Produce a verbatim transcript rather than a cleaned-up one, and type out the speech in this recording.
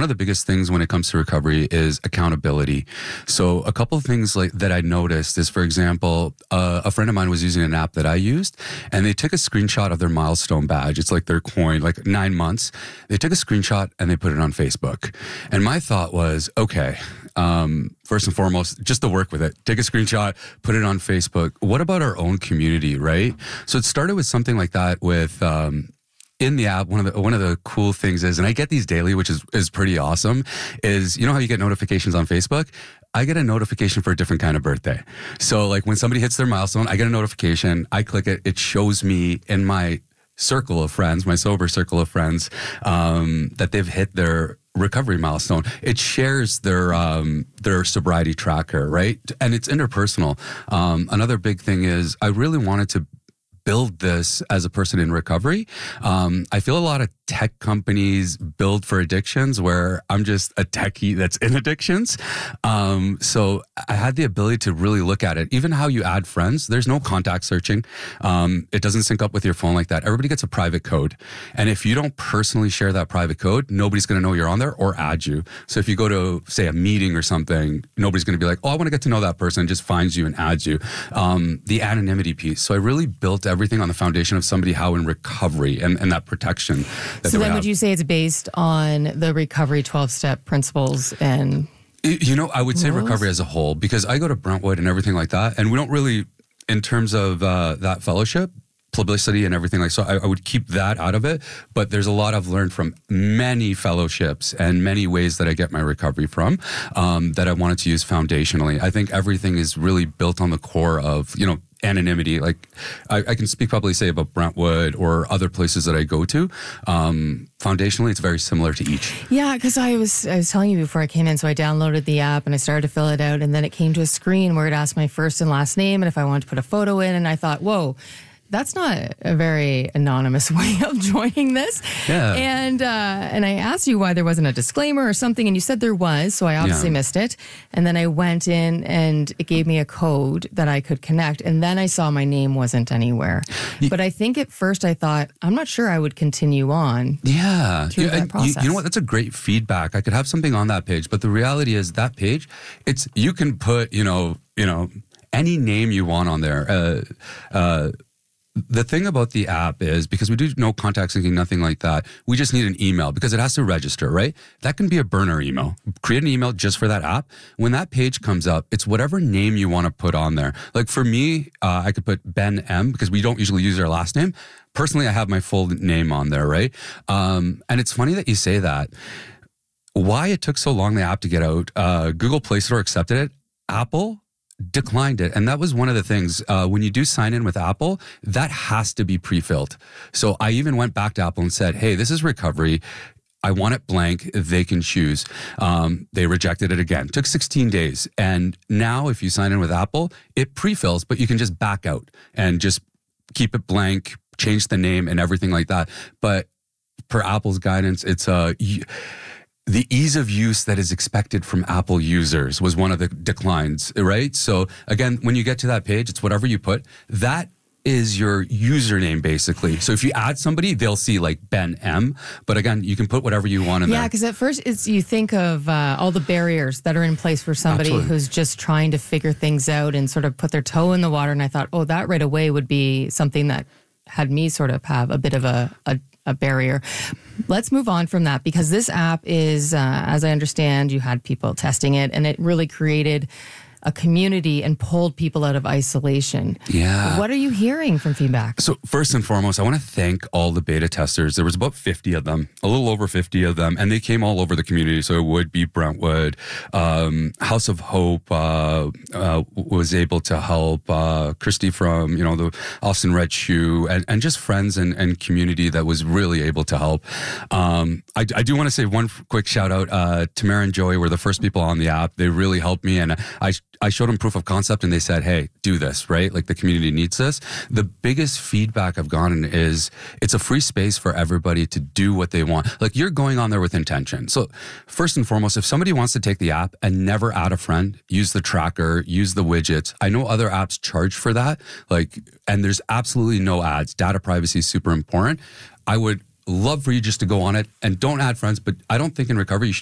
one of the biggest things when it comes to recovery is accountability. So a couple of things like that I noticed is, for example, uh, a friend of mine was using an app that I used, and they took a screenshot of their milestone badge. It's like their coin, like nine months. They took a screenshot and they put it on Facebook. And my thought was, okay, um, first and foremost, just to work with it, take a screenshot, put it on Facebook. What about our own community, right? So it started with something like that with, um, in the app, one of the one of the cool things is, and I get these daily, which is is pretty awesome, is you know how you get notifications on Facebook? I get a notification for a different kind of birthday. So like when somebody hits their milestone, I get a notification, I click it, it shows me in my circle of friends, my sober circle of friends, um, that they've hit their recovery milestone. It shares their um, their sobriety tracker, right? And it's interpersonal. Um, another big thing is I really wanted to build this as a person in recovery. Um, I feel a lot of tech companies build for addictions where I'm just a techie that's in addictions. Um, so I had the ability to really look at it. Even how you add friends, there's no contact searching. Um, it doesn't sync up with your phone like that. Everybody gets a private code. And if you don't personally share that private code, nobody's going to know you're on there or add you. So if you go to, say, a meeting or something, nobody's going to be like, oh, I want to get to know that person, just finds you and adds you. Um, the anonymity piece. So I really built everything on the foundation of somebody how in recovery and, and that protection. That so then have. Would you say it's based on the recovery twelve-step principles and You know, I would say rules? Recovery as a whole, because I go to Brentwood and everything like that, and we don't really, in terms of uh, that fellowship, publicity and everything like so, I, I would keep that out of it. But there's a lot I've learned from many fellowships and many ways that I get my recovery from um, that I wanted to use foundationally. I think everything is really built on the core of, you know, anonymity. Like I, I can speak probably say about Brentwood or other places that I go to. Um, foundationally, it's very similar to each. Yeah, because I was I was telling you before I came in, so I downloaded the app and I started to fill it out, and then it came to a screen where it asked my first and last name and if I wanted to put a photo in, and I thought, whoa, that's not a very anonymous way of joining this. Yeah. And uh, and I asked you why there wasn't a disclaimer or something, and you said there was, so I obviously Yeah. missed it. And then I went in and it gave me a code that I could connect, and then I saw my name wasn't anywhere. Y- But I think at first I thought, I'm not sure I would continue on. Yeah. Through Yeah, that and you, process. you know what? That's a great feedback. I could have something on that page, but the reality is that page, it's, you can put, you know, you know, any name you want on there. Uh, uh, The thing about the app is, because we do no contact syncing, nothing like that, we just need an email because it has to register, right? That can be a burner email. Create an email just for that app. When that page comes up, it's whatever name you want to put on there. Like for me, uh, I could put Ben M because we don't usually use our last name. Personally, I have my full name on there, right? Um, and it's funny that you say that. Why it took so long, the app to get out, uh, Google Play Store accepted it. Apple declined it. And that was one of the things, uh, when you do sign in with Apple, that has to be pre-filled. So I even went back to Apple and said, hey, this is recovery. I want it blank. They can choose. Um, they rejected it again. Took sixteen days. And now if you sign in with Apple, it pre-fills, but you can just back out and just keep it blank, change the name and everything like that. But per Apple's guidance, it's uh, y- the ease of use that is expected from Apple users was one of the declines, right? So again, when you get to that page, it's whatever you put. That is your username, basically. So if you add somebody, they'll see like Ben M. But again, you can put whatever you want in Yeah, there. because at first it's you think of uh, all the barriers that are in place for somebody Absolutely. who's just trying to figure things out and sort of put their toe in the water. And I thought, oh, that right away would be something that had me sort of have a bit of a, a, a barrier. Let's move on from that, because this app is, uh, as I understand, you had people testing it and it really created a community and pulled people out of isolation. Yeah. What are you hearing from feedback? So first and foremost, I want to thank all the beta testers. There was about fifty of them, a little over fifty of them, and they came all over the community. So it would be Brentwood, um, House of Hope uh, uh, was able to help, uh, Christy from, you know, the Austin Red Shoe, and, and just friends and, and community that was really able to help. Um, I, I do want to say one quick shout out. Uh, Tamara and Joey were the first people on the app. They really helped me, and I I showed them proof of concept and they said, hey, do this, right? Like the community needs this. The biggest feedback I've gotten is it's a free space for everybody to do what they want. Like you're going on there with intention. So first and foremost, if somebody wants to take the app and never add a friend, use the tracker, use the widgets. I know other apps charge for that. Like, and there's absolutely no ads. Data privacy is super important. I would love for you just to go on it and don't add friends, but I don't think in recovery you should